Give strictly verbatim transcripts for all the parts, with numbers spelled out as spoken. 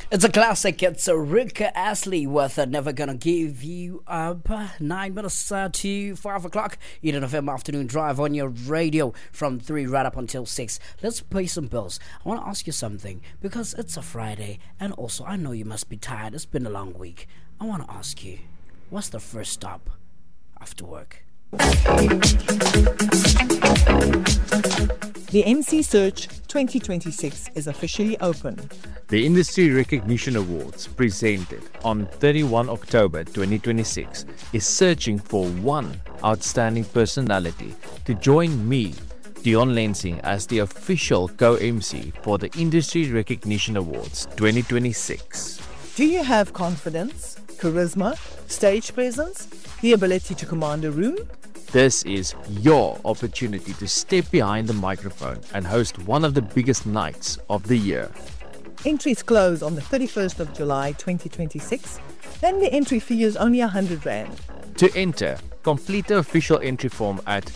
It's a classic. It's a Rick Astley with uh, Never Gonna Give You Up. Nine minutes uh, to five o'clock. Eden F M afternoon drive on your radio from three right up until six. Let's pay some bills. I want to ask you something because it's a Friday and also I know you must be tired. It's been a long week. I want to ask you, what's the first stop after work? The M C Search twenty twenty-six is officially open. The Industry Recognition Awards, presented on thirty-first of October twenty twenty-six, is searching for one outstanding personality to join me, Dion Lensing, as the official co-M C for the Industry Recognition Awards twenty twenty-six. Do you have confidence, charisma, stage presence, the ability to command a room? This is your opportunity to step behind the microphone and host one of the biggest nights of the year. Entries close on the thirty-first of July twenty twenty-six, and the entry fee is only one hundred rand. To enter, complete the official entry form at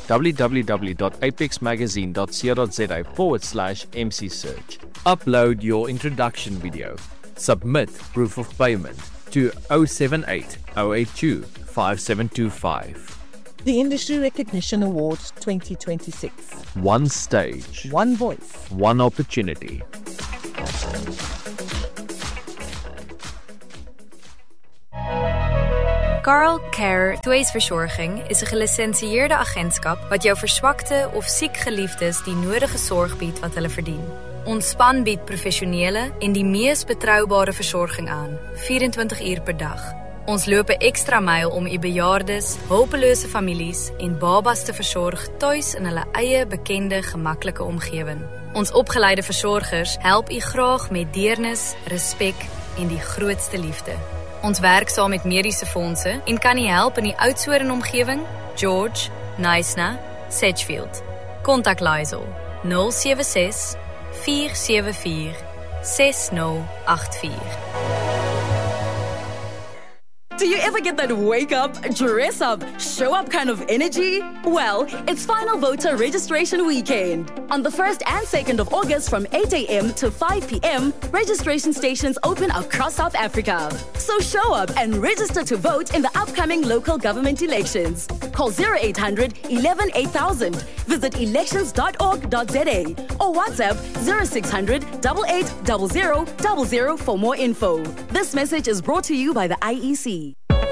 www.apexmagazine.co.za forward slash MC Search. Upload your introduction video. Submit proof of payment to zero seven eight zero eight two five seven two five. The Industry Recognition Awards twenty twenty-six. One stage. One voice. One opportunity. Carl Care Tweesverzorging is een gelicensieerde agentskap wat jou verswakte of siek geliefdes die nodige sorg biedt wat hulle verdien. Ons span bied professionele en die mees betroubare versorging aan, vierentwintig uur per dag. Ons loop 'n ekstra myl om u bejaardes, hulpelose families en babas te versorg tuis in hulle eie bekende, gemaklike omgewing. Ons opgeleide versorgers help u graag met deernis, respek en die grootste liefde. Ons werk saam met mediese fondse en kan u help in die Oudtshoorn omgewing, George, Knysna, Sedgefield. Kontak Lysel nul sewe ses vier sewe vier ses nul agt vier. Do you ever get that wake up, dress up, show up kind of energy? Well, it's Final Voter Registration Weekend. On the first and second of August from eight a.m. to five p.m, registration stations open across South Africa. So show up and register to vote in the upcoming local government elections. Call zero eight hundred eleven eight thousand, visit elections dot org dot za or WhatsApp zero six hundred eight eight zero zero zero zero for more info. This message is brought to you by the I E C.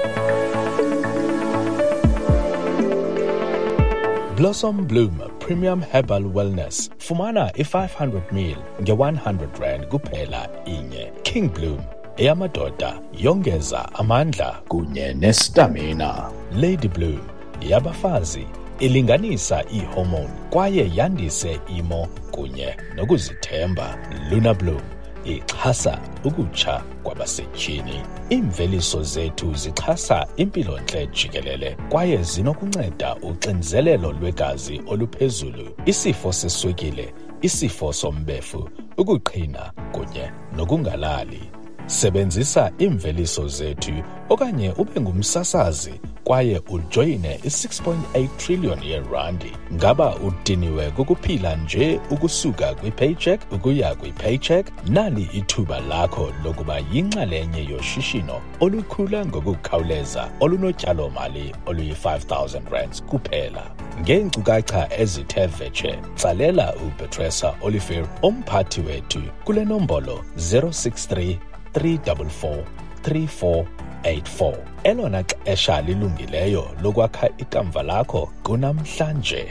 Blossom Bloom Premium Herbal Wellness. Fumana i five hundred ml nge one hundred rand kuphela inye. King Bloom eyamadoda yongeza amandla kunye nestamina. Lady Bloom yabafazi ilinganisa ihormone kwaye yandise imo kunye nokuzithemba. Luna Bloom ixhasa ukutsha kwabasetyhini. Iimveliso zethu zixhasa impilontle jikelele kwaye zinokunceda uxinzelelo lwegazi oluphezulu, isifo seswekile, isifo sombefu, ukuqhina kunye nokungalali. Sebenzisa iimveliso zethu okanye ube ngumsasazi kwaye ujoyine i-six point eight trillion yeerandi. Ngaba udiniwe kukuphila nje ukusuka kwi-paycheck ukuya kwi-paycheck? Nali ithuba lakho lokuba yinxalenye yoshishino olukhula ngokukhawuleza olunotyalo-mali oluyi-five thousand rands kuphela. Ngeenkcukacha ezithe vetshe, tsalela uPetressa Olivier, umphathi wethu, kule nombolo zero six three three four four three four eight four. Elona xesha lilungileyo lokwakha ikamva lakho kunamhlanje.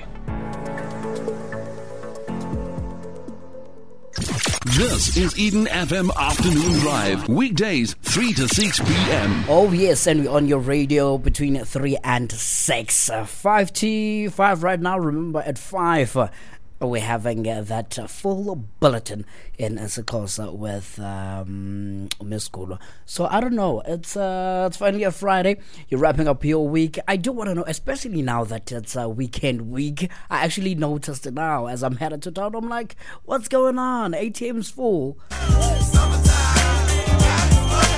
This is Eden F M Afternoon Drive, weekdays three to six p.m. Oh yes, and we're on your radio between three and six. Uh, five to five right now. Remember at five, uh, we're having uh, that uh, full bulletin in Isikosa with um, Miss Kula. So I don't know. It's uh, it's finally a Friday. You're wrapping up your week. I do want to know, especially now that it's a weekend week. I actually noticed it now as I'm headed to town. I'm like, what's going on? A T M's full.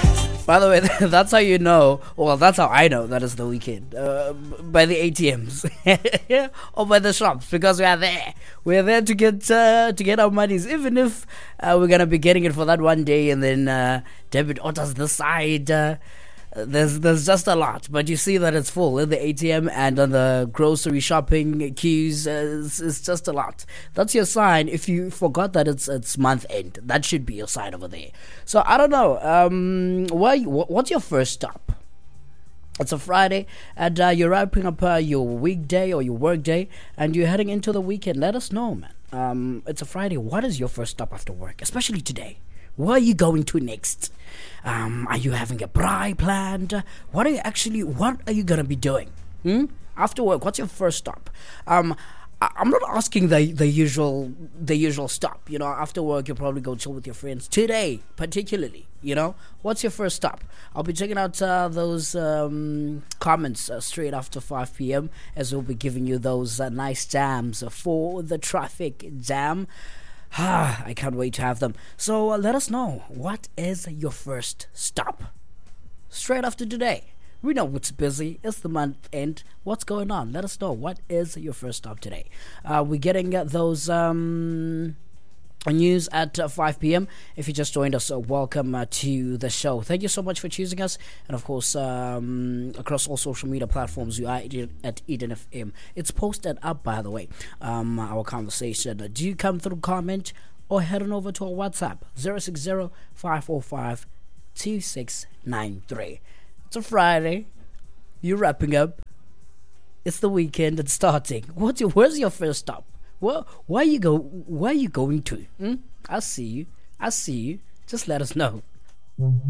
By the way, that's how you know, well, that's how I know that it's the weekend. Uh, by the A T Ms or by the shops, because we are there. We're there to get uh, to get our monies, even if uh, we're gonna be getting it for that one day, and then uh, debit orders this side. Uh, There's there's just a lot, but you see that it's full in the A T M and on the grocery shopping queues. Uh, it's, it's just a lot. That's your sign. If you forgot that it's it's month end, that should be your sign over there. So I don't know. Um, why? What's your first stop? It's a Friday, and uh, you're wrapping up uh, your weekday or your work day, and you're heading into the weekend. Let us know, man. Um, it's a Friday. What is your first stop after work, especially today? Where are you going to next? Um, are you having a braai planned? What are you actually, what are you going to be doing? Hmm? After work, what's your first stop? Um, I, I'm not asking the, the usual the usual stop. You know, after work, you'll probably go chill with your friends. Today, particularly, you know, what's your first stop? I'll be checking out uh, those um, comments uh, straight after five p.m. as we'll be giving you those uh, nice jams for the traffic jam. Ah, I can't wait to have them. So uh, let us know, what is your first stop? Straight after today. We know it's busy. It's the month end. What's going on? Let us know. What is your first stop today? Uh, we're getting uh, those um, news at uh, five p.m. If you just joined us, uh, welcome uh, to the show. Thank you so much for choosing us. And of course, um, across all social media platforms, you are at Eden F M. It's posted up, by the way, um, our conversation. Uh, do you come through comment or head on over to our WhatsApp, zero six zero, five four five, two six nine three. It's a Friday. You're wrapping up. It's the weekend. It's starting. What's your, where's your first stop? Where, where you go? Where are you going to? Hmm? I see you. I see you. Just let us know.